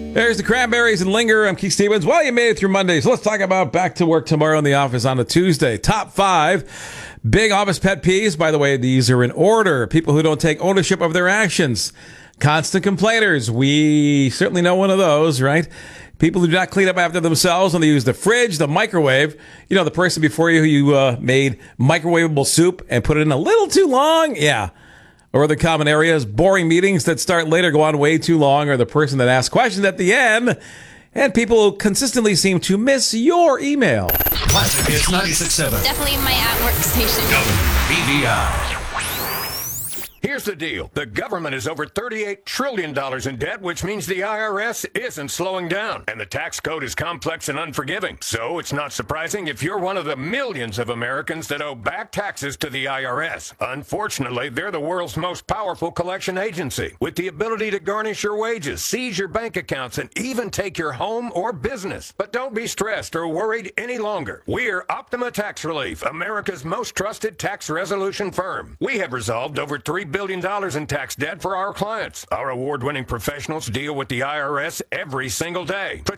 There's the Cranberries and Linger. I'm Keith Stevens. Well, you made it through Monday, so let's talk about back to work tomorrow in the office on a Tuesday. Top 5 big office pet peeves. By the way, these are in order. People who don't take ownership of their actions. Constant complainers. We certainly know one of those, right? People who do not clean up after themselves when they use the fridge, the microwave. You know, the person before you who made microwavable soup and put it in a little too long. Yeah. Or other common areas, boring meetings that start later go on way too long, or the person that asks questions at the end, and people who consistently seem to miss your email. Classic Hits 96.7. Definitely my at-work station. WBVI. Here's the deal. The government is over $38 trillion in debt, which means the IRS isn't slowing down. And the tax code is complex and unforgiving. So it's not surprising if you're one of the millions of Americans that owe back taxes to the IRS. Unfortunately, they're the world's most powerful collection agency, with the ability to garnish your wages, seize your bank accounts, and even take your home or business. But don't be stressed or worried any longer. We're Optima Tax Relief, America's most trusted tax resolution firm. We have resolved over $3 billion in tax debt for our clients. Our award-winning professionals deal with the IRS every single day.